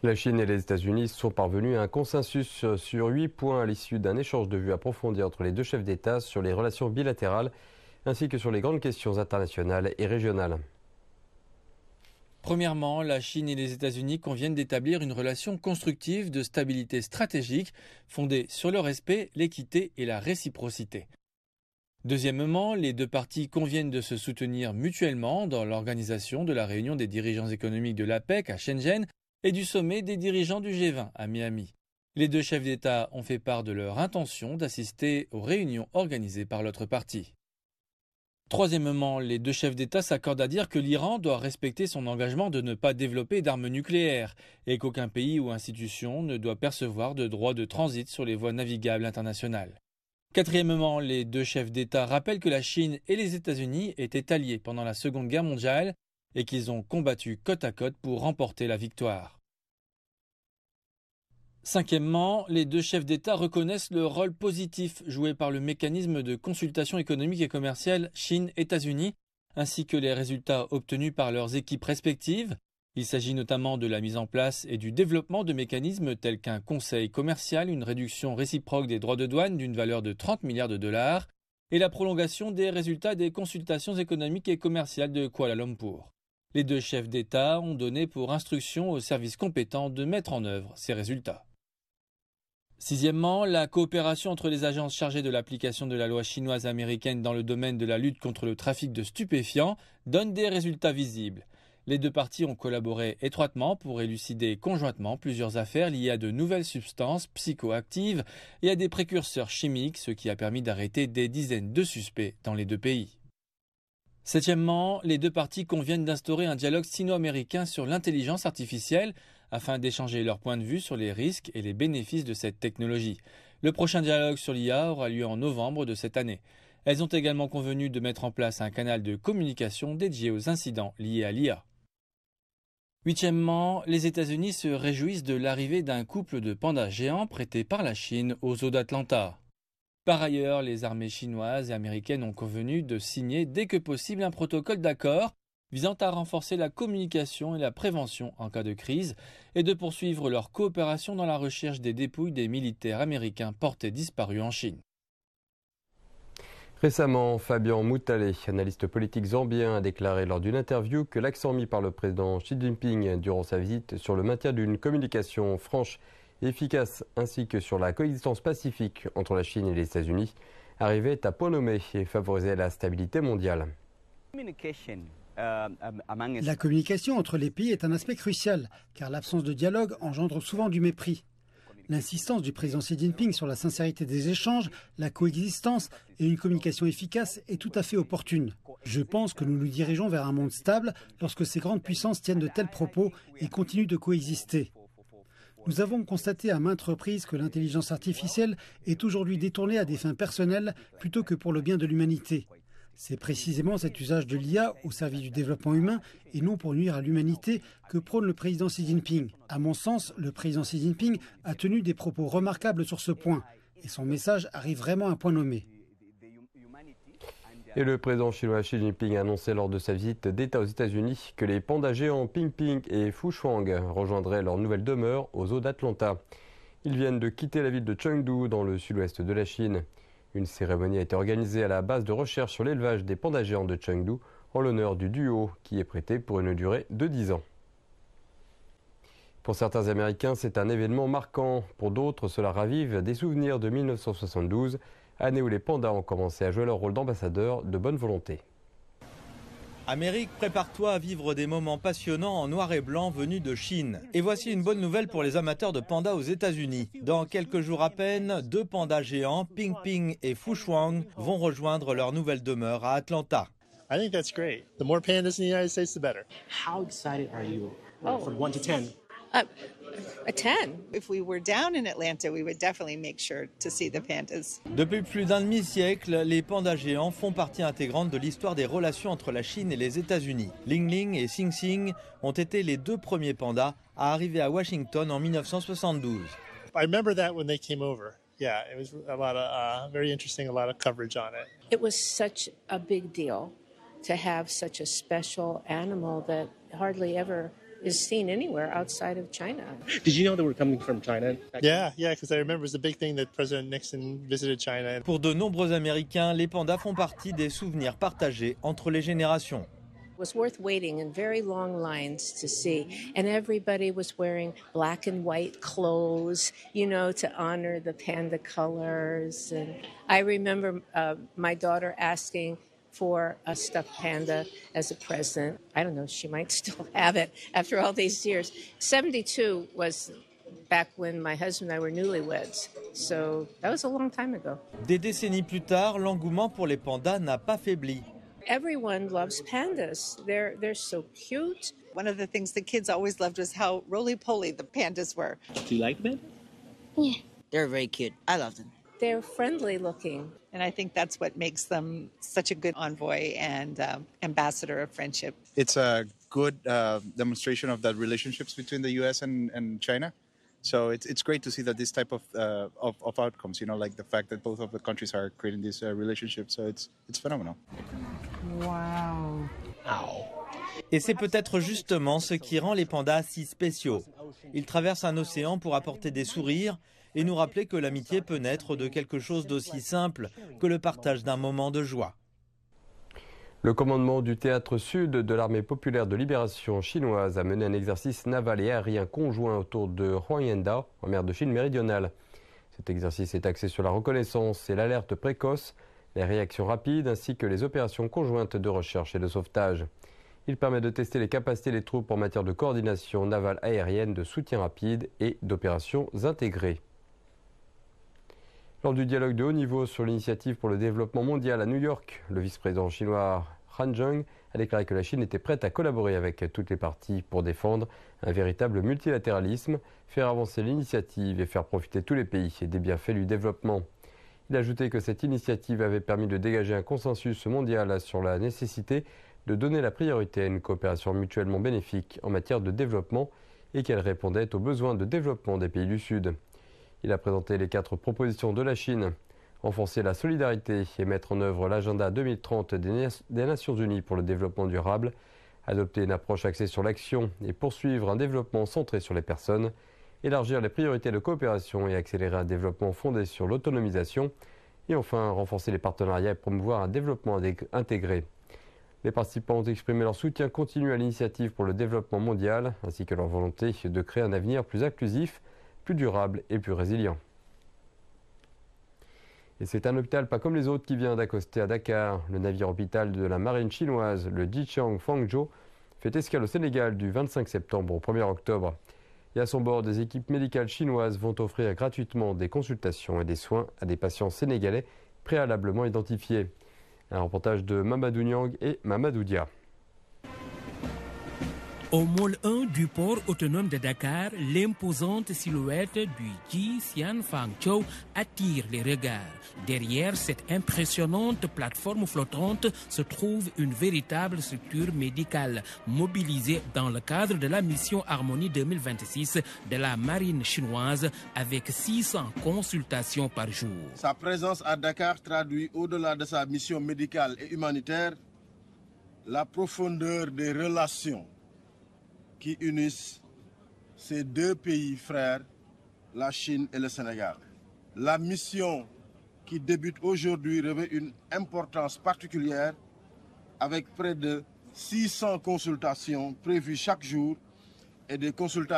La Chine et les États-Unis sont parvenus à un consensus sur 8 points à l'issue d'un échange de vues approfondi entre les deux chefs d'État sur les relations bilatérales ainsi que sur les grandes questions internationales et régionales. Premièrement, la Chine et les États-Unis conviennent d'établir une relation constructive de stabilité stratégique fondée sur le respect, l'équité et la réciprocité. Deuxièmement, les deux parties conviennent de se soutenir mutuellement dans l'organisation de la réunion des dirigeants économiques de l'APEC à Shenzhen et du sommet des dirigeants du G20 à Miami. Les deux chefs d'État ont fait part de leur intention d'assister aux réunions organisées par l'autre partie. Troisièmement, les deux chefs d'État s'accordent à dire que l'Iran doit respecter son engagement de ne pas développer d'armes nucléaires et qu'aucun pays ou institution ne doit percevoir de droits de transit sur les voies navigables internationales. Quatrièmement, les deux chefs d'État rappellent que la Chine et les États-Unis étaient alliés pendant la Seconde Guerre mondiale et qu'ils ont combattu côte à côte pour remporter la victoire. Cinquièmement, les deux chefs d'État reconnaissent le rôle positif joué par le mécanisme de consultation économique et commerciale Chine-États-Unis, ainsi que les résultats obtenus par leurs équipes respectives. Il s'agit notamment de la mise en place et du développement de mécanismes tels qu'un conseil commercial, une réduction réciproque des droits de douane d'une valeur de 30 milliards de dollars et la prolongation des résultats des consultations économiques et commerciales de Kuala Lumpur. Les deux chefs d'État ont donné pour instruction aux services compétents de mettre en œuvre ces résultats. Sixièmement, la coopération entre les agences chargées de l'application de la loi chinoise américaine dans le domaine de la lutte contre le trafic de stupéfiants donne des résultats visibles. Les deux parties ont collaboré étroitement pour élucider conjointement plusieurs affaires liées à de nouvelles substances psychoactives et à des précurseurs chimiques, ce qui a permis d'arrêter des dizaines de suspects dans les deux pays. Septièmement, les deux parties conviennent d'instaurer un dialogue sino-américain sur l'intelligence artificielle afin d'échanger leurs points de vue sur les risques et les bénéfices de cette technologie. Le prochain dialogue sur l'IA aura lieu en novembre de cette année. Elles ont également convenu de mettre en place un canal de communication dédié aux incidents liés à l'IA. Huitièmement, les États-Unis se réjouissent de l'arrivée d'un couple de pandas géants prêtés par la Chine aux eaux d'Atlanta. Par ailleurs, les armées chinoises et américaines ont convenu de signer dès que possible un protocole d'accord visant à renforcer la communication et la prévention en cas de crise et de poursuivre leur coopération dans la recherche des dépouilles des militaires américains portés disparus en Chine. Récemment, Fabian Mutale, analyste politique zambien, a déclaré lors d'une interview que l'accent mis par le président Xi Jinping durant sa visite sur le maintien d'une communication franche et efficace ainsi que sur la coexistence pacifique entre la Chine et les États-Unis arrivait à point nommé et favorisait la stabilité mondiale. La communication entre les pays est un aspect crucial, car l'absence de dialogue engendre souvent du mépris. L'insistance du président Xi Jinping sur la sincérité des échanges, la coexistence et une communication efficace est tout à fait opportune. Je pense que nous nous dirigeons vers un monde stable lorsque ces grandes puissances tiennent de tels propos et continuent de coexister. Nous avons constaté à maintes reprises que l'intelligence artificielle est aujourd'hui détournée à des fins personnelles plutôt que pour le bien de l'humanité. C'est précisément cet usage de l'IA au service du développement humain et non pour nuire à l'humanité que prône le président Xi Jinping. À mon sens, le président Xi Jinping a tenu des propos remarquables sur ce point et son message arrive vraiment à un point nommé. Et le président chinois Xi Jinping a annoncé lors de sa visite d'État aux États-Unis que les pandas géants Ping Ping et Fushuang rejoindraient leur nouvelle demeure aux eaux d'Atlanta. Ils viennent de quitter la ville de Chengdu dans le sud-ouest de la Chine. Une cérémonie a été organisée à la base de recherche sur l'élevage des pandas géants de Chengdu en l'honneur du duo qui est prêté pour une durée de 10 ans. Pour certains Américains, c'est un événement marquant. Pour d'autres, cela ravive des souvenirs de 1972, année où les pandas ont commencé à jouer leur rôle d'ambassadeurs de bonne volonté. Amérique, prépare-toi à vivre des moments passionnants en noir et blanc venus de Chine. Et voici une bonne nouvelle pour les amateurs de pandas aux États-Unis. Dans quelques jours à peine, deux pandas géants, Ping Ping et Fushuang, vont rejoindre leur nouvelle demeure à Atlanta. I think that's great. The more pandas in the United States, the better. How excited are you from 1 to 10? A 10. If we were down in Atlanta, we would definitely make sure to see the pandas. Depuis plus d'un demi-siècle, les pandas géants font partie intégrante de l'histoire des relations entre la Chine et les États-Unis. Ling Ling et Xing Xing ont été les deux premiers pandas à arriver à Washington en 1972. I remember that when they came over. Yeah, it was a lot of very interesting, a lot of coverage on it. It was such a big deal to have such a special animal that hardly ever is seen anywhere outside of China. Did you know they were coming from China? Yeah, because I remember it was a big thing that President Nixon visited China. Pour de nombreux Américains, les pandas font partie des souvenirs partagés entre les générations. It was worth waiting in very long lines to see. And everybody was wearing black and white clothes, you know, to honor the panda colors. And I remember my daughter asking for a stuffed panda as a present. I don't know, she might still have it after all these years. 72 was back when my husband and I were newlyweds. So that was a long time ago. Des décennies plus tard, l'engouement pour les pandas n'a pas faibli. Everyone loves pandas. They're so cute. One of the things the kids always loved was how roly-poly the pandas were. Do you like them? Yeah. They're very cute. I love them. They're friendly looking. And I think that's what makes them such a good envoy and ambassador of friendship. It's a good demonstration of the relationships between the U.S. and China. So it's great to see that this type of outcomes, you know, like the fact that both of the countries are creating this relationship. So it's phenomenal. Wow. Et c'est peut-être justement ce qui rend les pandas si spéciaux. Ils traversent un océan pour apporter des sourires et nous rappeler que l'amitié peut naître de quelque chose d'aussi simple que le partage d'un moment de joie. Le commandement du théâtre sud de l'armée populaire de libération chinoise a mené un exercice naval et aérien conjoint autour de Huangyanda, en mer de Chine méridionale. Cet exercice est axé sur la reconnaissance et l'alerte précoce, les réactions rapides ainsi que les opérations conjointes de recherche et de sauvetage. Il permet de tester les capacités des troupes en matière de coordination navale aérienne, de soutien rapide et d'opérations intégrées. Lors du dialogue de haut niveau sur l'initiative pour le développement mondial à New York, le vice-président chinois Han Zheng a déclaré que la Chine était prête à collaborer avec toutes les parties pour défendre un véritable multilatéralisme, faire avancer l'initiative et faire profiter tous les pays des bienfaits du développement. Il a ajouté que cette initiative avait permis de dégager un consensus mondial sur la nécessité de donner la priorité à une coopération mutuellement bénéfique en matière de développement et qu'elle répondait aux besoins de développement des pays du Sud. Il a présenté les 4 propositions de la Chine. Renforcer la solidarité et mettre en œuvre l'agenda 2030 des Nations Unies pour le développement durable, adopter une approche axée sur l'action et poursuivre un développement centré sur les personnes, élargir les priorités de coopération et accélérer un développement fondé sur l'autonomisation, et enfin renforcer les partenariats et promouvoir un développement intégré. Les participants ont exprimé leur soutien continu à l'initiative pour le développement mondial, ainsi que leur volonté de créer un avenir plus inclusif, plus durable et plus résilient. Et c'est un hôpital pas comme les autres qui vient d'accoster à Dakar. Le navire hôpital de la marine chinoise, le Jiqiang Fangzhou, fait escale au Sénégal du 25 septembre au 1er octobre. Et à son bord, des équipes médicales chinoises vont offrir gratuitement des consultations et des soins à des patients sénégalais préalablement identifiés. Un reportage de Mamadou Niang et Mamadou Dia. Au môle 1 du port autonome de Dakar, l'imposante silhouette du Jiqiang Fangzhou attire les regards. Derrière cette impressionnante plateforme flottante se trouve une véritable structure médicale mobilisée dans le cadre de la mission Harmonie 2026 de la marine chinoise avec 600 consultations par jour. Sa présence à Dakar traduit au-delà de sa mission médicale et humanitaire la profondeur des relations qui unissent ces deux pays frères, la Chine et le Sénégal. La mission qui débute aujourd'hui revêt une importance particulière avec près de 600 consultations prévues chaque jour et des consultations